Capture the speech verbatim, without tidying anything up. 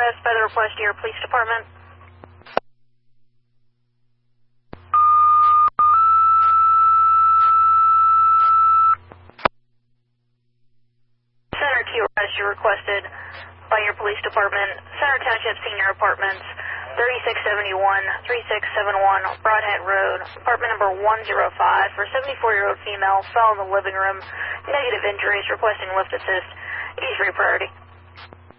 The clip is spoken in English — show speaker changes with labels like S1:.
S1: request by the request to your police department. Center Q arrest you requested by your police department. Center Township Senior Apartments, thirty-six seventy-one, thirty-six seventy-one Broadhead Road, apartment number one oh five, for seventy-four-year-old female, fell in the living room, negative injuries, requesting lift assist. East Free priority.